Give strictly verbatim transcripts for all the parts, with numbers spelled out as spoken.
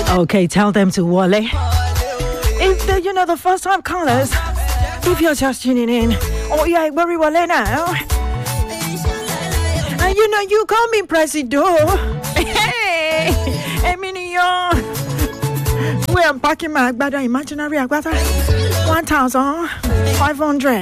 Okay, tell them to Wale. If they're, you know, the first time callers, if you're just tuning in, oh yeah, worry Wale now. And you know, you call me Presido. Hey, Emilio. We're unpacking my agbada, imaginary agbada. one thousand five hundred.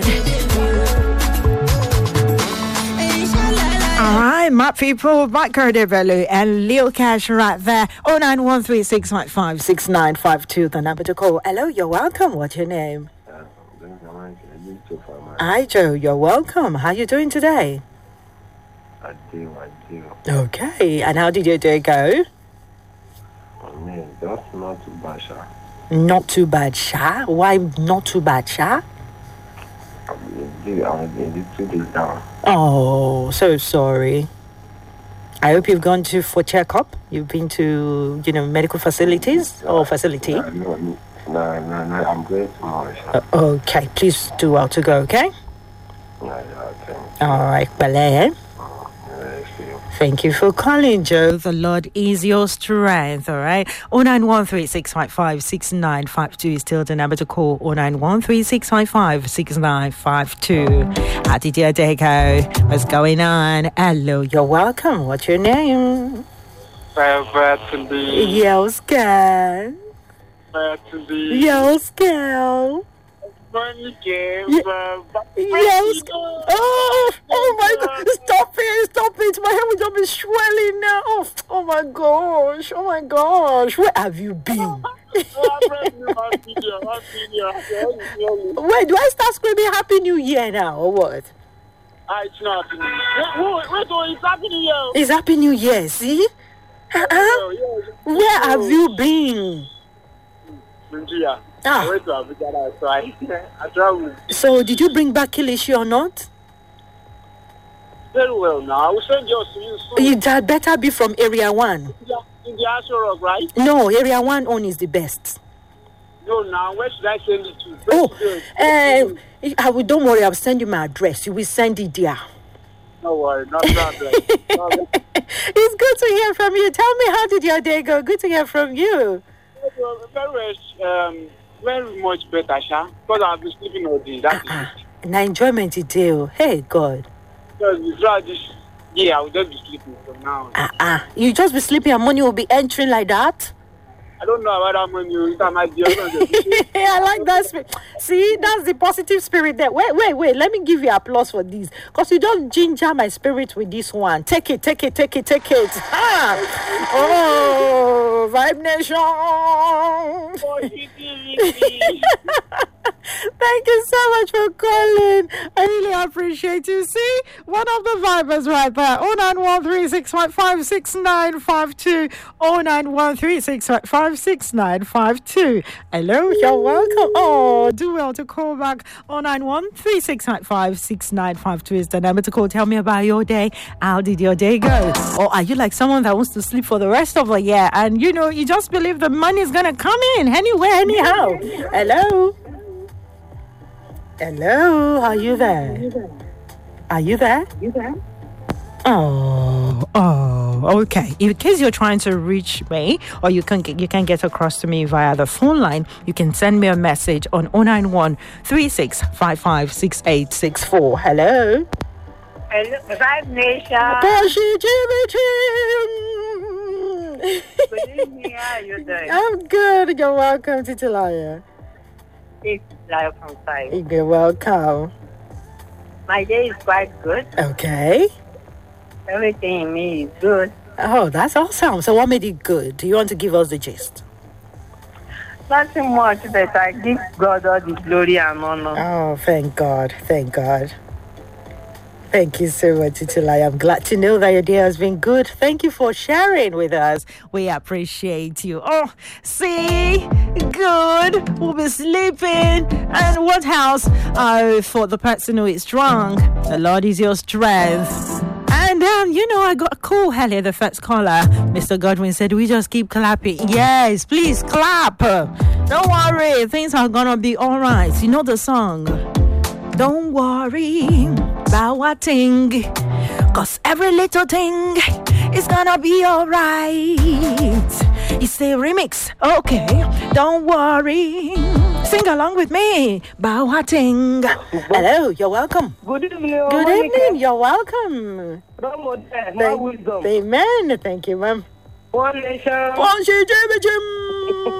All right, my people, Michael Develu and Leo Cash right there. oh nine one three six five five six nine five two, the number to call. Hello, you're welcome. What's your name? Hi, Joe. You're welcome. How you doing today? I do, I do. Okay, and how did your day go? Oh, man, that's not too bad, Sha. Not too bad, Sha? Why not too bad, Sha? I'm a little bit down. Oh, so sorry. I hope you've gone to for checkup. You've been to, you know, medical facilities or facility. No, no, no, no, no, I'm going tomorrow. Uh, okay, please do well to go. Okay. Yeah, yeah, okay. All right, Bale. Thank you for calling, Joe. The Lord is your strength, all right? oh nine one three six five five six nine five two is still the number to call. oh nine one three six five five six nine five two. How did your day go? What's going on? Hello, you're welcome. What's your name? Beverly. Yes, girl. Beverly. Yes, girl. Funny game. Yeah. Yes. Oh, oh my God. Stop it. Stop it. My head will just be swelling now. Oh, oh my gosh. Oh my gosh. Where have you been? Wait, do I start screaming Happy New Year now or what? Ah, it's not Happy New Year. Wait, wait, wait, it's Happy New Year. It's Happy New Year, see? Uh-huh. Where have you been? Nigeria. Ah. I went to Abuja, so I, I traveled. So, did you bring back Kilishi or not? Very well now. I will send yours to you soon. You had better be from Area one. Yeah, in the Aso Rock, right? No, Area one own is the best. No, now, where should I send it to? Where oh, uh, I will, don't worry, I'll send you my address. You will send it there. No worry, no problem. No, it's good to hear from you. Tell me, how did your day go? Good to hear from you. Very, um, very much better, Sha. Because I've been sleeping all day. That's uh-uh. it. Now, enjoyment detail. Hey, God. Because throughout this year, I will just be sleeping from now. Uh-uh. You just be sleeping and money will be entering like that? I don't know about that money. That might be I like that spirit. See, that's the positive spirit there. Wait, wait, wait. Let me give you applause for this. Because you don't ginger my spirit with this one. Take it, take it, take it, take it. Ah. Oh, Vibe Nation. Thank you so much for calling. I really appreciate you. See, one of the vibers right there. oh nine one three six five five six nine five two. oh nine one three six five five six nine five two. Hello, you're welcome. Oh, do well to call back. oh nine one three six five five six nine five two is the number to call. Tell me about your day. How did your day go? Or are you like someone that wants to sleep for the rest of the year and you know, you just believe the money is going to come in anywhere, anyhow? Hello? Hello, are you there? Are you there? You there? Oh, oh, okay. In case you're trying to reach me, or you can get, you can get across to me via the phone line, you can send me a message on oh nine one three six five five six eight six four. Hello. Hello, Vibe Nation. Good evening. How are you doing? I'm good. You're welcome, Titilaya. It's live from side. You're welcome. My day is quite good. Okay. Everything in me is good. Oh, that's awesome. So what made it good? Do you want to give us the gist? Nothing much, but I give God all the glory and honor. Oh, thank God. Thank God. Thank you so much, Titulai. I'm glad to know that your day has been good. Thank you for sharing with us. We appreciate you. Oh, see? Good. We'll be sleeping. And what else? Oh, for the person who is drunk, the Lord is your strength. And, um, you know, I got a call earlier, the first caller. Mister Godwin said, we just keep clapping. Yes, please clap. Don't worry. Things are going to be all right. You know the song. Don't worry about a thing, cause every little thing is gonna be alright. It's a remix. Okay, don't worry. Sing along with me. Bawating. Hello, you're welcome. Good evening. Good evening, you're welcome. More Thank, wisdom. amen. Thank you, ma'am. One nation. One, two, three,